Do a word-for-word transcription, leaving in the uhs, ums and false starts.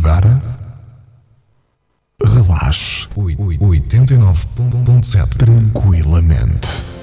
agora relaxe oitenta e nove ponto sete tranquilamente.